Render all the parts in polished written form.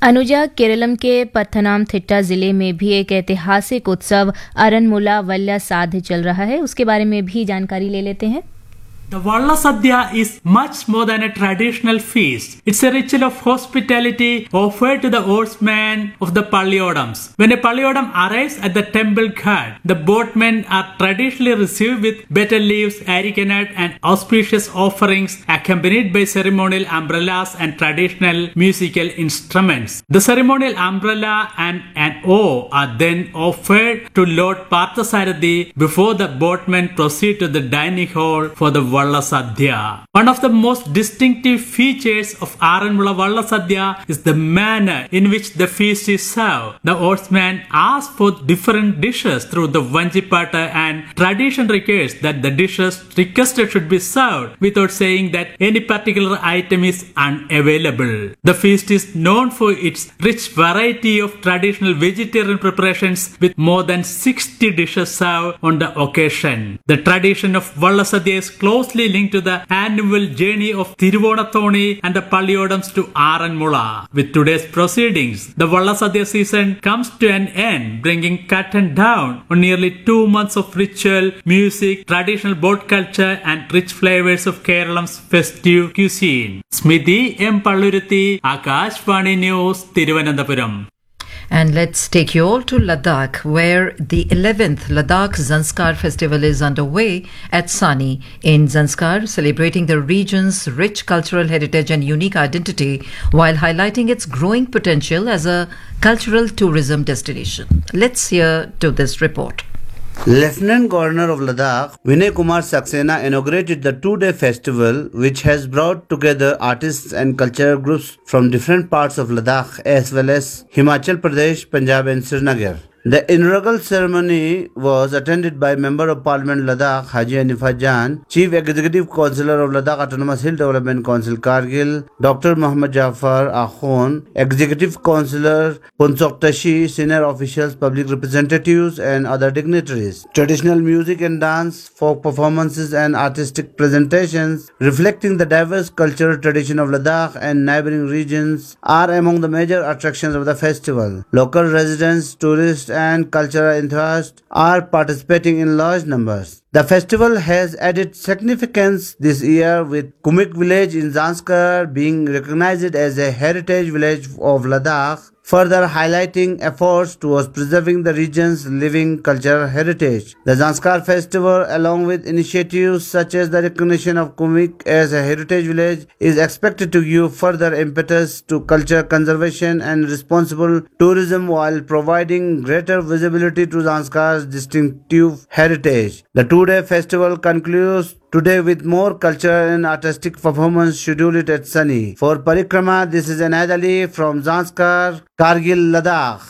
अनुजा, केरलम के पत्थनामथिट्टा जिले में भी एक ऐतिहासिक उत्सव अरनमुला वल्ल्या साध चल रहा है। उसके बारे में भी जानकारी ले लेते हैं। The Valla Sadhya is much more than a traditional feast. It's a ritual of hospitality offered to the oarsmen of the Palliyodams. When a Palliyodam arrives at the temple ghat, the boatmen are traditionally received with betel leaves, arecanut and auspicious offerings accompanied by ceremonial umbrellas and traditional musical instruments. The ceremonial umbrella and an oar are then offered to Lord Parthasarathi before the boatmen proceed to the dining hall for the Valla Sadhya. One of the most distinctive features of Aranmula Valla Sadhya is the manner in which the feast is served. The oarsmen ask for different dishes through the Vanjipata, and tradition requires that the dishes requested should be served without saying that any particular item is unavailable. The feast is known for its rich variety of traditional vegetarian preparations with more than 60 dishes served on the occasion. The tradition of Valla Sadhya is closely linked to the annual journey of Thiruvonathoni and the Palliyodams to Aranmula. With today's proceedings, the Valla Sadhya season comes to an end, bringing curtain down on nearly 2 months of ritual, music, traditional boat culture and rich flavors of Kerala's festive cuisine. Smiti M. Palluruthi, Akashvani News, Thiruvananthapuram. And let's take you all to Ladakh, where the 11th Ladakh Zanskar Festival is underway at Sani in Zanskar, celebrating the region's rich cultural heritage and unique identity while highlighting its growing potential as a cultural tourism destination. Let's hear to this report. Lieutenant Governor of Ladakh, Vinay Kumar Saxena, inaugurated the two-day festival, which has brought together artists and cultural groups from different parts of Ladakh as well as Himachal Pradesh, Punjab and Srinagar. The inaugural ceremony was attended by Member of Parliament Ladakh Haji Hanifa Jan, Chief Executive Councillor of Ladakh Autonomous Hill Development Council Kargil, Dr. Muhammad Jafar Akhon, Executive Councillor Punsok Tashi, senior officials, public representatives and other dignitaries. Traditional music and dance, folk performances and artistic presentations reflecting the diverse cultural tradition of Ladakh and neighboring regions are among the major attractions of the festival. Local residents, tourists and cultural enthusiasts are participating in large numbers. The festival has added significance this year, with Kumik village in Zanskar being recognized as a heritage village of Ladakh, further highlighting efforts towards preserving the region's living cultural heritage. The Zanskar festival, along with initiatives such as the recognition of Kumik as a heritage village, is expected to give further impetus to culture conservation and responsible tourism while providing greater visibility to Zanskar's distinctive heritage. The two-day festival concludes today with more cultural and artistic performance scheduled at Sani. For Parikrama, this is Anad Ali from Zanskar, Kargil, Ladakh.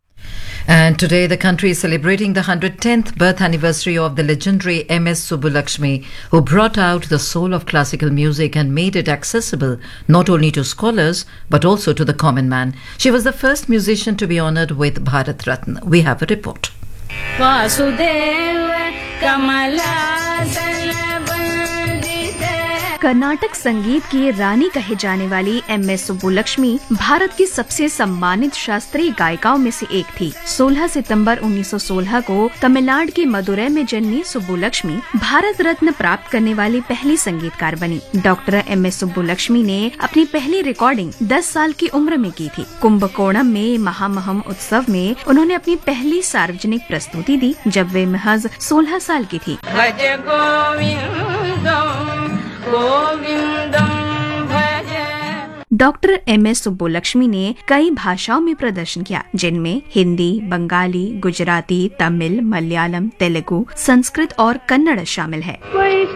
And today the country is celebrating the 110th birth anniversary of the legendary M.S. Subbulakshmi, who brought out the soul of classical music and made it accessible not only to scholars but also to the common man. She was the first musician to be honored with Bharat Ratna. We have a report. Vasudeva Kamala Karnataka संगीत की रानी कहे जाने वाली MS. Subbulakshmi Bharat की सबसे सम्मानित शास्त्रीय गायिकाओं में से एक थी। 16 सितंबर 1916 को तमिलनाडु के मदुरै में जन्मी सुब्बुलक्ष्मी भारत रत्न प्राप्त करने वाली पहली संगीतकार बनी। Doctor MS. सुब्बुलक्ष्मी ने अपनी पहली रिकॉर्डिंग 10 साल की उम्र में की थी। कुंभकोणम में महामहम उत्सव में उन्होंने अपनी पहली सार्वजनिक प्रस्तुति दी जब वे महज 16 साल की थी। Doctor MS. सुब्बुलक्ष्मी ने कई भाषाओं में प्रदर्शन किया, जिनमें हिंदी, बंगाली, गुजराती, तमिल, मलयालम, तेलुगु, संस्कृत और कन्नड़ शामिल है।